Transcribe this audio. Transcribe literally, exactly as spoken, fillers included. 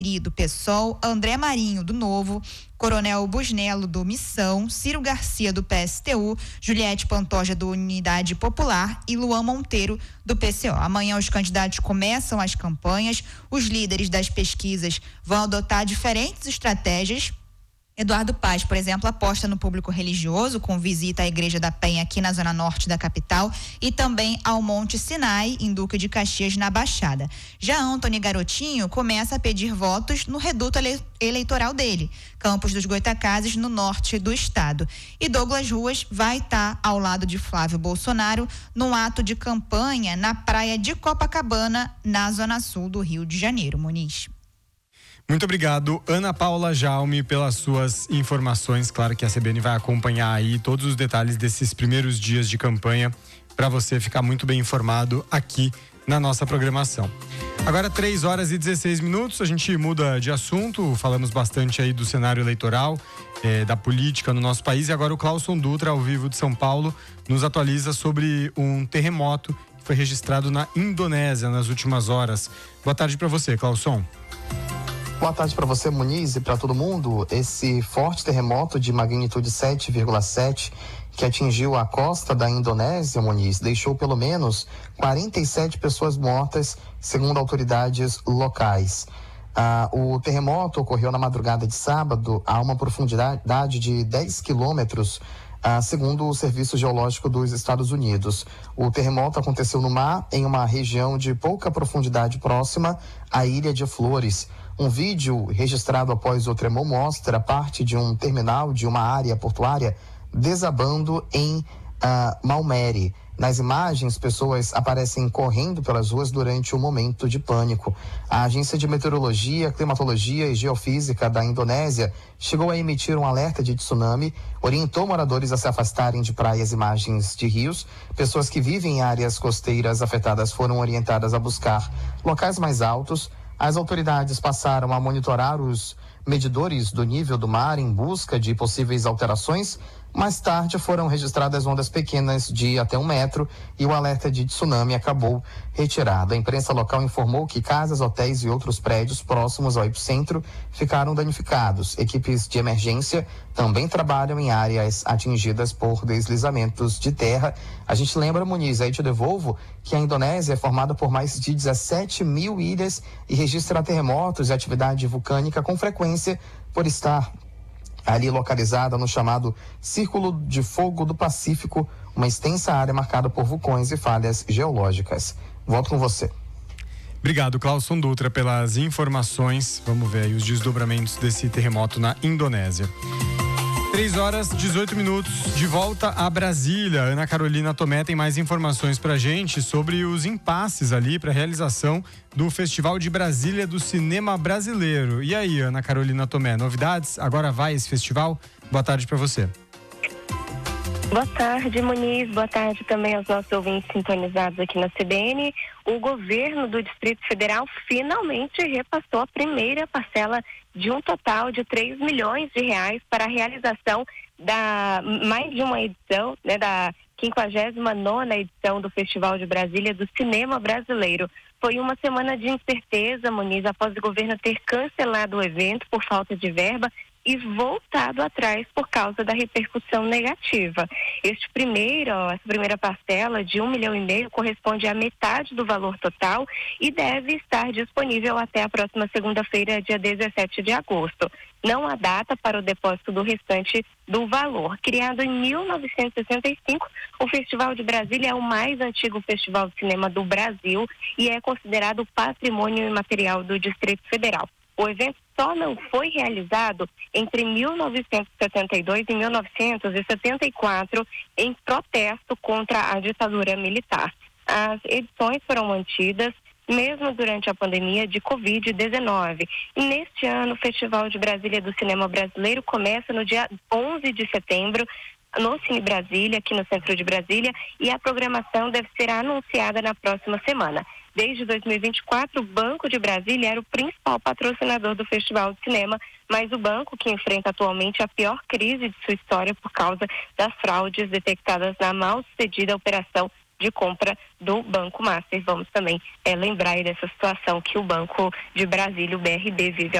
do PSOL, André Marinho, do Novo, Coronel Busnello, do Missão, Ciro Garcia, do P S T U, Juliette Pantoja, do Unidade Popular e Luan Monteiro, do P C O. Amanhã os candidatos começam as campanhas, os líderes das pesquisas vão adotar diferentes estratégias. Eduardo Paz, por exemplo, aposta no público religioso, com visita à Igreja da Penha aqui na zona norte da capital e também ao Monte Sinai, em Duque de Caxias, na Baixada. Já Antony Garotinho começa a pedir votos no reduto ele- eleitoral dele, Campos dos Goitacazes, no norte do estado. E Douglas Ruas vai estar ao lado de Flávio Bolsonaro num ato de campanha na praia de Copacabana, na zona sul do Rio de Janeiro. Muniz. Muito obrigado, Ana Paula Jaume, pelas suas informações. Claro que a C B N vai acompanhar aí todos os detalhes desses primeiros dias de campanha para você ficar muito bem informado aqui na nossa programação. Agora três horas e dezesseis minutos, a gente muda de assunto, falamos bastante aí do cenário eleitoral, eh, da política no nosso país, e agora o Clauson Dutra, ao vivo de São Paulo, nos atualiza sobre um terremoto que foi registrado na Indonésia nas últimas horas. Boa tarde para você, Clauson. Boa tarde para você, Muniz, e para todo mundo. Esse forte terremoto de magnitude sete vírgula sete que atingiu a costa da Indonésia, Muniz, deixou pelo menos quarenta e sete pessoas mortas, segundo autoridades locais. Ah, o terremoto ocorreu na madrugada de sábado a uma profundidade de dez quilômetros, ah, segundo o Serviço Geológico dos Estados Unidos. O terremoto aconteceu no mar, em uma região de pouca profundidade próxima à Ilha de Flores. Um vídeo registrado após o tremor mostra parte de um terminal de uma área portuária desabando em uh, Maumere. Nas imagens, pessoas aparecem correndo pelas ruas durante o momento de pânico. A Agência de Meteorologia, Climatologia e Geofísica da Indonésia chegou a emitir um alerta de tsunami, orientou moradores a se afastarem de praias e margens de rios. Pessoas que vivem em áreas costeiras afetadas foram orientadas a buscar locais mais altos. As autoridades passaram a monitorar os medidores do nível do mar em busca de possíveis alterações. Mais tarde foram registradas ondas pequenas de até um metro e o alerta de tsunami acabou retirado. A imprensa local informou que casas, hotéis e outros prédios próximos ao epicentro ficaram danificados. Equipes de emergência também trabalham em áreas atingidas por deslizamentos de terra. A gente lembra, Muniz, aí te devolvo, que a Indonésia é formada por mais de dezessete mil ilhas e registra terremotos e atividade vulcânica com frequência por estar ali localizada no chamado Círculo de Fogo do Pacífico, uma extensa área marcada por vulcões e falhas geológicas. Volto com você. Obrigado, Clauson Dutra, pelas informações. Vamos ver aí os desdobramentos desse terremoto na Indonésia. três horas e dezoito minutos, de volta a Brasília. Ana Carolina Tomé tem mais informações pra gente sobre os impasses ali para a realização do Festival de Brasília do Cinema Brasileiro. E aí, Ana Carolina Tomé, novidades? Agora vai esse festival? Boa tarde para você. Boa tarde, Muniz. Boa tarde também aos nossos ouvintes sintonizados aqui na C B N. O governo do Distrito Federal finalmente repassou a primeira parcela de um total de três milhões de reais para a realização da mais de uma edição, né, da quinquagésima nona edição do Festival de Brasília do Cinema Brasileiro. Foi uma semana de incerteza, Muniz, após o governo ter cancelado o evento por falta de verba e voltado atrás por causa da repercussão negativa. Este primeiro, essa primeira parcela de um milhão e meio corresponde à metade do valor total e deve estar disponível até a próxima segunda-feira, dia dezessete de agosto. Não há data para o depósito do restante do valor. Criado em mil novecentos e sessenta e cinco, o Festival de Brasília é o mais antigo festival de cinema do Brasil e é considerado patrimônio imaterial do Distrito Federal. O evento só não foi realizado entre mil novecentos e setenta e dois e mil novecentos e setenta e quatro em protesto contra a ditadura militar. As edições foram mantidas mesmo durante a pandemia de covid dezenove. E neste ano, o Festival de Brasília do Cinema Brasileiro começa no dia onze de setembro, no Cine Brasília, aqui no centro de Brasília, e a programação deve ser anunciada na próxima semana. Desde dois mil e vinte e quatro, o Banco de Brasília era o principal patrocinador do Festival de Cinema, mas o banco, que enfrenta atualmente a pior crise de sua história por causa das fraudes detectadas na mal-sucedida Operação de compra do Banco Master. Vamos também é, lembrar aí dessa situação que o Banco de Brasília, o B R B, vive